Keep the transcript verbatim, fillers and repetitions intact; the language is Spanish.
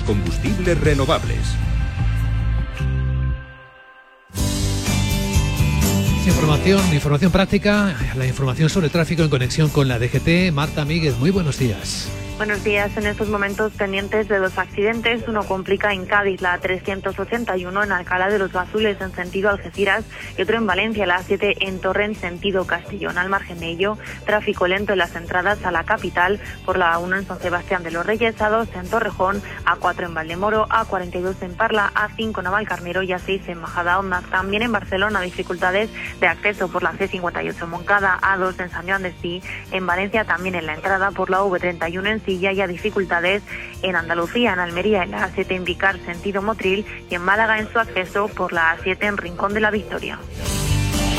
combustibles renovables. Información, información práctica, la información sobre tráfico en conexión con la D G T. Marta Míguez, muy buenos días. Buenos días. En estos momentos pendientes de dos accidentes. Uno complica en Cádiz, la trescientos ochenta y uno en Alcalá de los Azules en sentido Algeciras, y otro en Valencia, la A siete en Torre en sentido Castellón. Al margen de ello, tráfico lento en las entradas a la capital por la A uno en San Sebastián de los Reyes, A dos en Torrejón, A cuatro en Valdemoro, A cuarenta y dos en Parla, A cinco en Navalcarnero y A seis en Majadahonda. También en Barcelona dificultades de acceso por la C cincuenta y ocho en Moncada, A dos en San Joan Despí. En Valencia también en la entrada por la V treinta y uno en Silla, y haya dificultades en Andalucía, en Almería, en la A siete en Vicar, sentido Motril, y en Málaga en su acceso por la A siete en Rincón de la Victoria.